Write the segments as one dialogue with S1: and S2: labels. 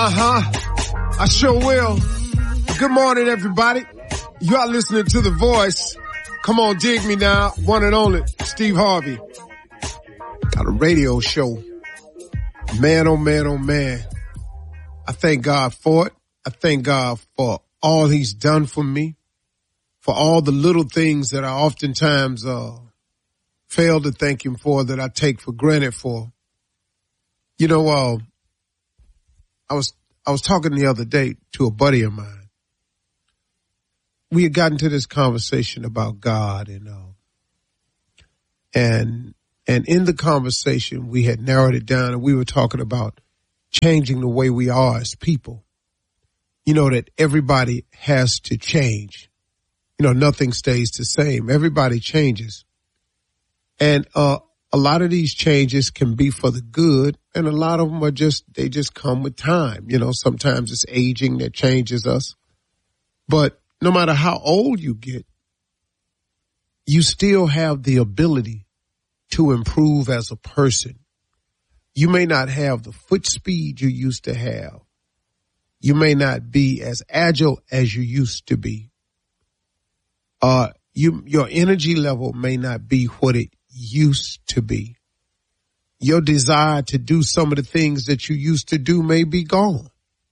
S1: I sure will. Good morning, everybody. You are listening to The Voice. Come on, dig me now. One and only, Steve Harvey. Got a radio show. Man, oh man, oh man. I thank God for it. I thank God for all he's done for me, for all the little things that I oftentimes fail to thank him for, that I take for granted for. You know, I was talking the other day to a buddy of mine. We had gotten to this conversation about God, and in the conversation we had narrowed it down, and we were talking about changing the way we are as people. You know, that everybody has to change. You know, nothing stays the same. Everybody changes. And a lot of these changes can be for the good, and a lot of them are they just come with time. You know, sometimes it's aging that changes us. But no matter how old you get, you still have the ability to improve as a person. You may not have the foot speed you used to have. You may not be as agile as you used to be. Your energy level may not be what it used to be. Your desire to do some of the things that you used to do may be gone.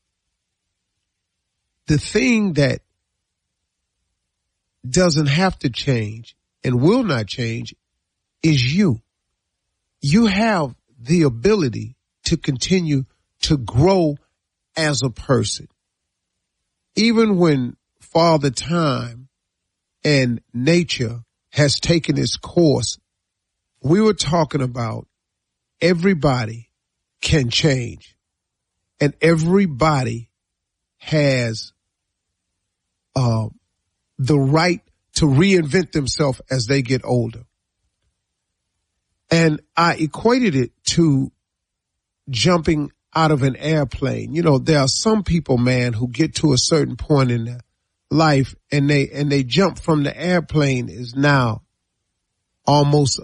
S1: The thing that doesn't have to change and will not change is you. You have the ability to continue to grow as a person. Even when Father Time and nature has taken its course, we were talking about everybody can change, and everybody has the right to reinvent themselves as they get older. And I equated it to jumping out of an airplane. You know, there are some people, man, who get to a certain point in their life and they jump from the airplane is now almost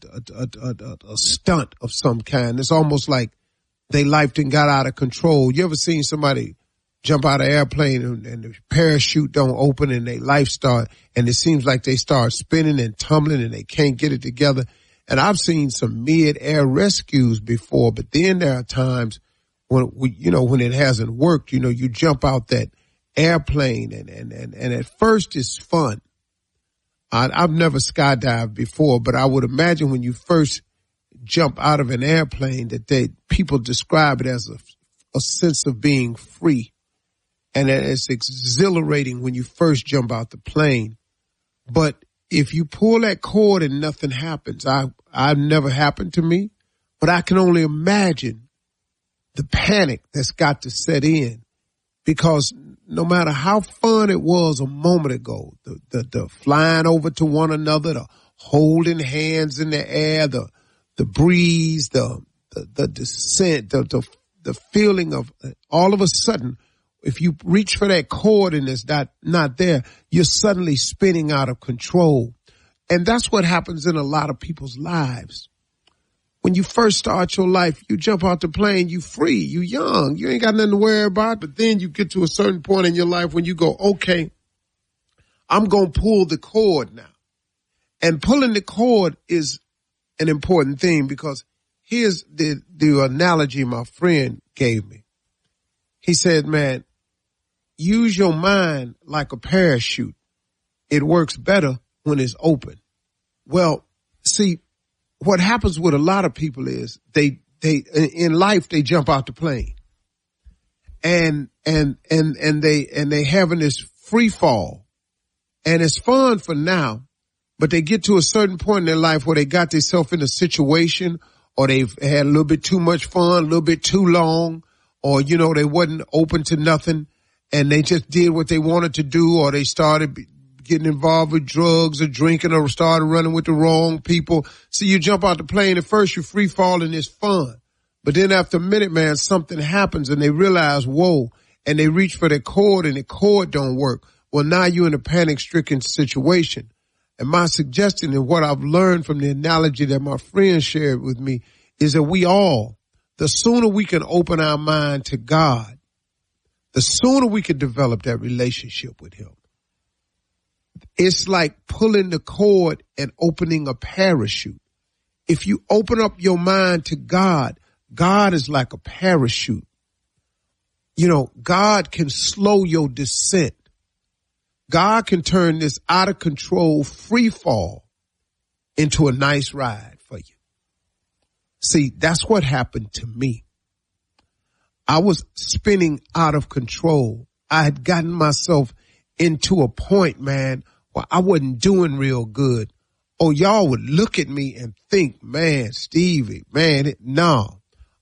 S1: a stunt of some kind. It's almost like their life done got out of control. You ever seen somebody jump out of an airplane and the parachute don't open and their life start, and it seems like they start spinning and tumbling and they can't get it together? And I've seen some mid-air rescues before, but then there are times when when it hasn't worked, you jump out that airplane and at first it's fun. I've never skydived before, but I would imagine when you first jump out of an airplane that people describe it as a sense of being free. And it's exhilarating when you first jump out the plane. But if you pull that cord and nothing happens, I've never happened to me, but I can only imagine the panic that's got to set in, because no matter how fun it was a moment ago, the flying over to one another, the holding hands in the air, the breeze, the descent, the feeling of all of a sudden, if you reach for that cord and it's not there, you're suddenly spinning out of control. And that's what happens in a lot of people's lives. When you first start your life, you jump out the plane, you free, you young, you ain't got nothing to worry about. But then you get to a certain point in your life when you go, okay, I'm going to pull the cord now. And pulling the cord is an important thing, because here's the analogy my friend gave me. He said, man, use your mind like a parachute. It works better when it's open. Well, see, what happens with a lot of people is they in life, they jump out the plane and they having this free fall, and it's fun for now, but they get to a certain point in their life where they got themselves in a situation, or they've had a little bit too much fun, a little bit too long, or, they wasn't open to nothing and they just did what they wanted to do, or they started getting involved with drugs or drinking, or started running with the wrong people. See, you jump out the plane, at first you're free falling, it's fun. But then after a minute, man, something happens and they realize, whoa, and they reach for the cord and the cord don't work. Well, now you're in a panic-stricken situation. And my suggestion and what I've learned from the analogy that my friend shared with me is that the sooner we can open our mind to God the sooner we can develop that relationship with him. It's like pulling the cord and opening a parachute. If you open up your mind to God, God is like a parachute. You know, God can slow your descent. God can turn this out of control free fall into a nice ride for you. See, that's what happened to me. I was spinning out of control. I had gotten myself into a point, man, where I wasn't doing real good. Oh, y'all would look at me and think, man, Stevie, man, no,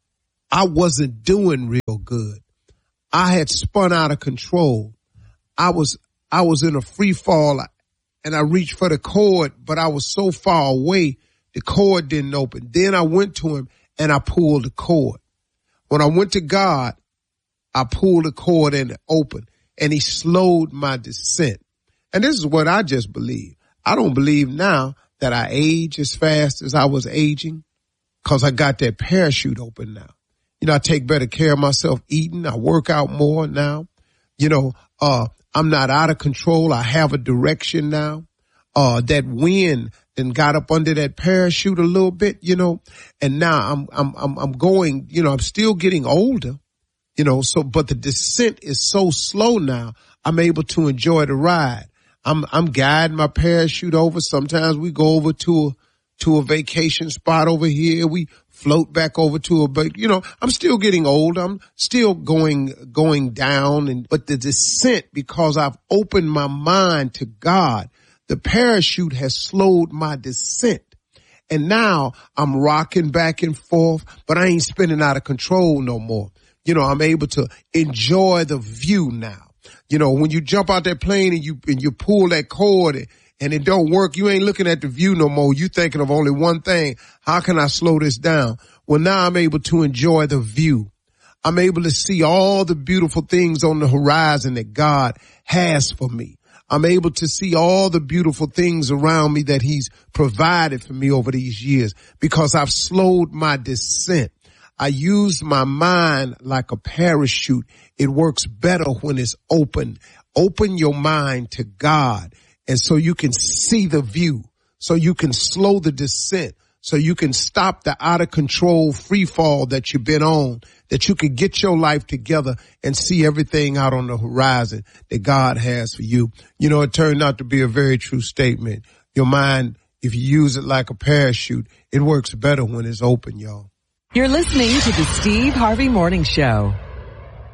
S1: I wasn't doing real good. I had spun out of control. I was in a free fall and I reached for the cord, but I was so far away, the cord didn't open. Then I went to him and I pulled the cord. When I went to God, I pulled the cord and it opened and he slowed my descent. And this is what I just believe. I don't believe now that I age as fast as I was aging because I got that parachute open now. You know, I take better care of myself eating. I work out more now. You know, I'm not out of control. I have a direction now. That wind then got up under that parachute a little bit, you know, and now I'm going, you know, I'm still getting older, you know, so, but the descent is so slow now. I'm able to enjoy the ride. I'm guiding my parachute over. Sometimes we go over to a vacation spot over here. We float back over to but you know, I'm still getting old. I'm still going down but the descent, because I've opened my mind to God, the parachute has slowed my descent. And now I'm rocking back and forth, but I ain't spinning out of control no more. You know, I'm able to enjoy the view now. You know, when you jump out that plane and you pull that cord and it don't work, you ain't looking at the view no more. You thinking of only one thing. How can I slow this down? Well, now I'm able to enjoy the view. I'm able to see all the beautiful things on the horizon that God has for me. I'm able to see all the beautiful things around me that he's provided for me over these years because I've slowed my descent. I use my mind like a parachute. It works better when it's open. Open your mind to God. And so you can see the view, so you can slow the descent, so you can stop the out of control free fall that you've been on, that you can get your life together and see everything out on the horizon that God has for you. You know, it turned out to be a very true statement. Your mind, if you use it like a parachute, it works better when it's open, y'all.
S2: You're listening to the Steve Harvey Morning Show.